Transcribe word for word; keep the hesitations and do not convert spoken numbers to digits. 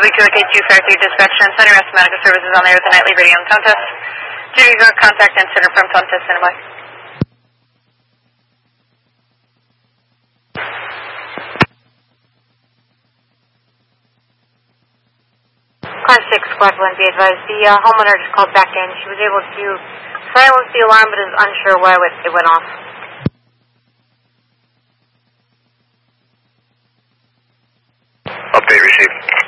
W two K two five three dispatch, transmitting rest medical services on there with the nightly radio and tone test. Duty to contact incident from tone test Cinema. Car six, squad one, be advised. The uh, homeowner just called back in. She was able to silence the alarm, but is unsure why it went off. Update received.